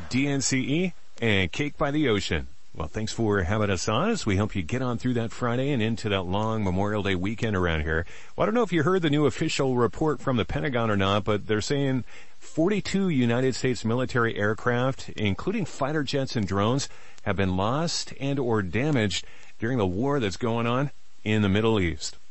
DNCE, and Cake by the Ocean. Well, thanks for having us on as we help you get on through that Friday and into that long Memorial Day weekend around here. Well, I don't know if you heard the new official report from the Pentagon or not, but they're saying 42 United States military aircraft, including fighter jets and drones, have been lost and or damaged during the war that's going on in the Middle East.